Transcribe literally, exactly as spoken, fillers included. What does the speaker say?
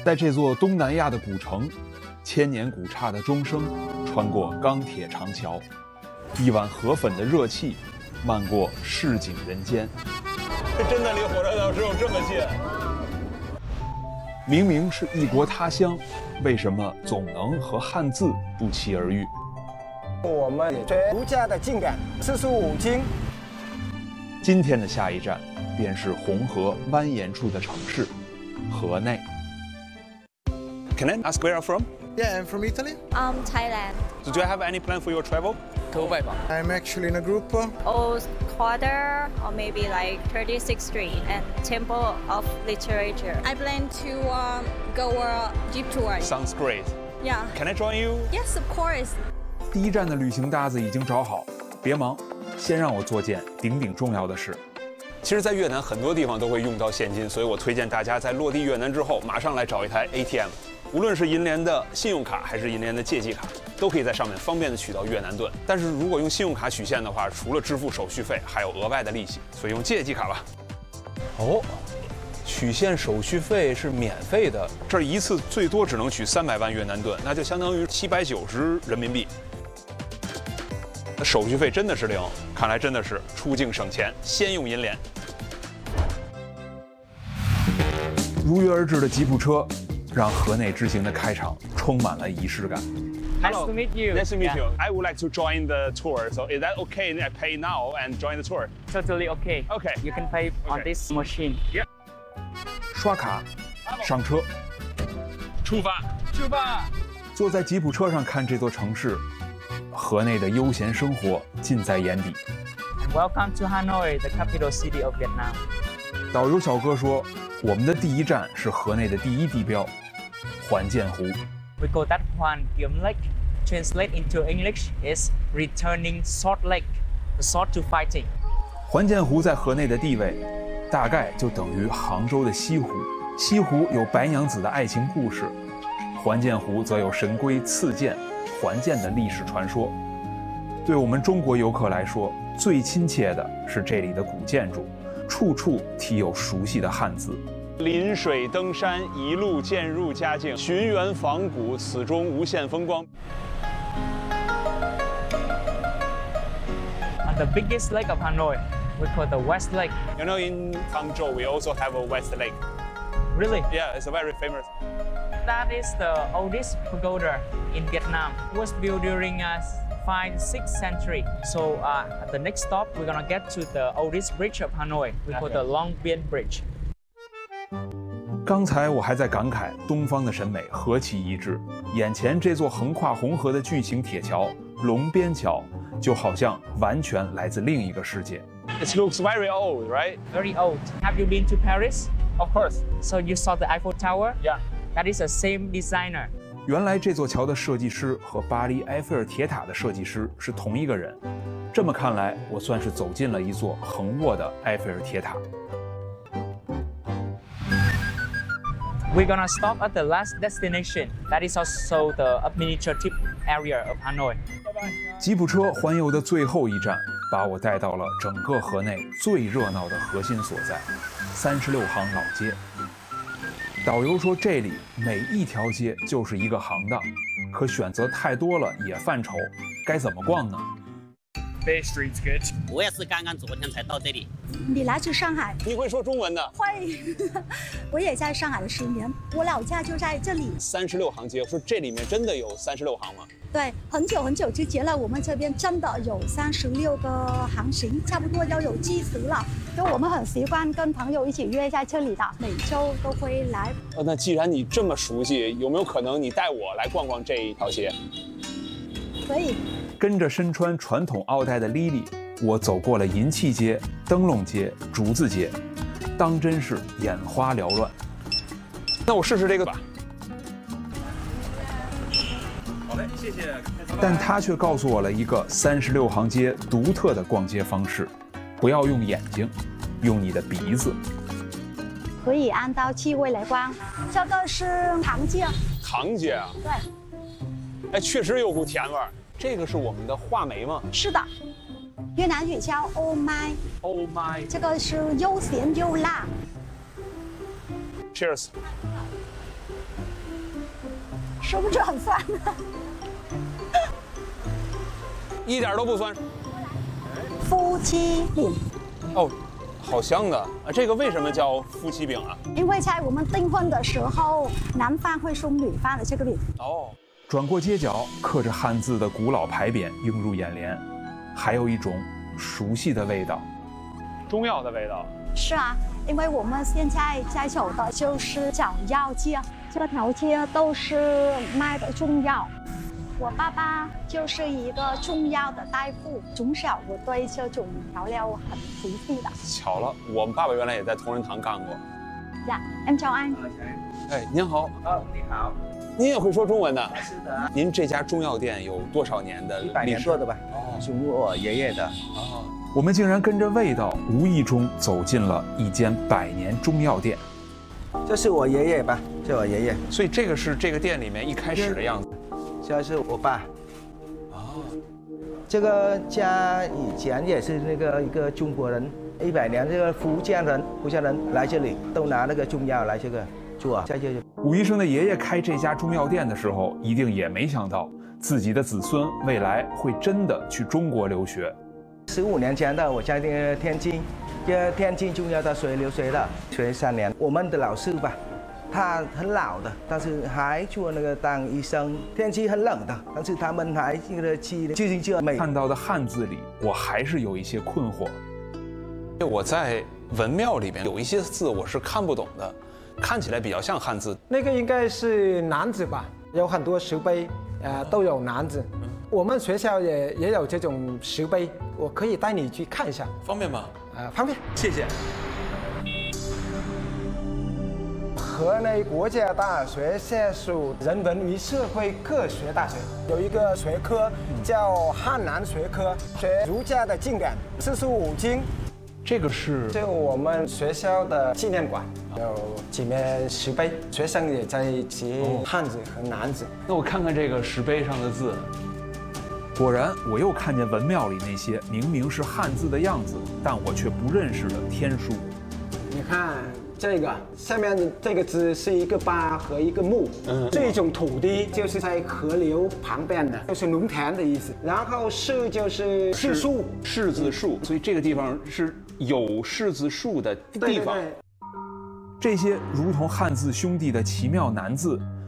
在这座东南亚的古城，千年古刹的钟声穿过钢铁长桥，一碗河粉的热气漫过市井人间。 真的离火车头只有这么近。 明明是异国他乡，为什么总能和汉字不期而遇？ 我们学儒家的经典四书五经。 今天的下一站便是红河蜿蜒处的城市河内。 Can I ask where you're from? Yeah, I'm from Italy. Um, Thailand. So do you have any plan for your travel? I'm actually in a group. Old Quarter, or maybe like thirty-sixth Street and Temple of Literature. I plan to um, go a jeep tour. Sounds great. Yeah. Can I join you? Yes, of course. 第一站的旅行搭子已经找好，别忙，先让我做件顶顶重要的事。 其实，在越南很多地方都会用到现金，所以我推荐大家在落地越南之后，马上来找一台 A T M。无论是银联的信用卡还是银联的借记卡，都可以在上面方便的取到越南盾。但是如果用信用卡取现的话，除了支付手续费，还有额外的利息，所以用借记卡吧。哦，取现手续费是免费的，这儿一次最多只能取三百万越南盾，那就相当于七百九十人民币。手续费真的是零，看来真的是出境省钱，先用银联。 如约而至的吉普车，让河内之行的开场充满了仪式感。 Hello. Nice to meet you. Nice to meet Yeah. you. I would like to join the tour. So is that okay? I pay now and join the tour. Totally okay. Okay. You can pay on Okay. this machine. 刷卡，上车， 出发，出发。 坐在吉普车上看这座城市，河内的悠闲生活尽在眼底。 And welcome to Hanoi, the capital city of Vietnam. 导游小哥说，我们的第一站是河内的第一地标——环建湖。 We call that Hoàn Kiếm Lake. Translate into English is returning Sword Lake, the sword to fighting. 环建湖在河内的地位，大概就等于杭州的西湖。西湖有白娘子的爱情故事，环建湖则有神龟赐剑、还剑的历史传说。对我们中国游客来说，最亲切的是这里的古建筑，处处题有熟悉的汉字。 临水登山，一路渐入佳境；寻源访古，此中无限风光。 On the biggest lake of Hanoi, we call the West Lake. You know, in Hangzhou, we also have a West Lake. Really? Yeah, it's a very famous. That is the oldest pagoda in Vietnam. It was built during uh, fifth, sixth century. So uh, at the next stop, we're gonna get to the oldest bridge of Hanoi. We call the Long Bien Bridge. 刚才我还在感慨东方的审美何其一致，眼前这座横跨红河的巨型铁桥龙边桥，就好像完全来自另一个世界。 It looks very old, right? Very old. Have you been to Paris? Of course. So you saw the Eiffel Tower? Yeah. That is the same designer. 原来这座桥的设计师和巴黎埃菲尔铁塔的设计师是同一个人。这么看来，我算是走进了一座横卧的埃菲尔铁塔。 We're gonna stop at the last destination. That is also the administrative area of Hanoi. 吉普车环游的最后一站，把我带到了整个河内最热闹的核心所在——三十六行老街。导游说，这里每一条街就是一个行当，可选择太多了也犯愁，该怎么逛呢？ Bay Street's good. 我也是刚刚昨天才到这里。 你来自上海？ 你会说中文的？ 会，我也在上海了十年，我老家就在这里。 三十六行街，说这里面真的有三十六行吗？ 对，很久很久之前了，我们这边真的有三十六个行型，差不多要有七十了。就我们很习惯跟朋友一起约在这里的，每周都会来。 呃，那既然你这么熟悉，有没有可能你带我来逛逛这一条街？ 可以。 跟着身穿传统奥黛的 Lily， 我走过了银器街、灯笼街、竹子街，当真是眼花缭乱。 那我试试这个吧。好嘞，谢谢。 但他却告诉我了一个三十六行街独特的逛街方式：不要用眼睛，用你的鼻子。 可以按照气味来逛。这个是糖街。 糖街啊？ 对。 哎，确实有股甜味儿。这个是我们的话梅吗？ 是的，越南语叫ô mai。 ô mai。 这个是又咸又辣。 Cheers。 是不是很酸？ 一点都不酸。 夫妻饼。 哦，好香的啊！这个为什么叫夫妻饼啊？ 因为在我们订婚的时候，男方会送女方的这个饼。 哦。 转过街角，刻着汉字的古老牌匾映入眼帘，还有一种熟悉的味道， 中药的味道。 是啊，因为我们现在在走的就是找药街，这条街都是卖的中药。我爸爸就是一个中药的大夫，从小我对这种调料很熟悉的。 巧了，我们爸爸原来也在同仁堂干过。 呀， em chào anh。 哎，您好。 哦，你好。 您也会说中文的？ 是的。 您这家中药店有多少年的历史？ 一百年多的吧。哦，是我爷爷的。 哦。 我们竟然跟着味道，无意中走进了一间百年中药店。 这是我爷爷吧？这是我爷爷。 所以这个是这个店里面一开始的样子。 这是我爸。 哦。 这个家以前也是那个一个中国人，一百年这个福建人，福建人来这里都拿那个中药来这个做，在这里。 武医生的爷爷开这家中药店的时候，一定也没想到自己的子孙未来会真的去中国留学。 十五年前的我在那个天津，这天津中药大学留学的，学三年。我们的老师吧，他很老的，但是还做那个当医生。天气很冷的，但是他们还那个去去行这美。 看到的汉字里，我还是有一些困惑。 我在文庙里边有一些字我是看不懂的，看起来比较像汉字。 那个应该是南字吧，有很多石碑，呃，都有南字。我们学校也也有这种石碑，我可以带你去看一下， 方便吗？ 呃，方便， 谢谢。 河内国家大学现属人文与社会科学大学，有一个学科叫汉南学科，学儒家的经典，四书五经。 这个是就我们学校的纪念馆，有几面石碑，学生也在学汉字和南字。 那我看看这个石碑上的字，果然我又看见文庙里那些明明是汉字的样子，但我却不认识的天书。 你看这个下面的这个字是一个八和一个木，嗯，这种土地就是在河流旁边的，就是农田的意思。然后柿就是柿树， 柿子树，所以这个地方是有柿子树的地方。 对对对， 这些如同汉字兄弟的奇妙难字，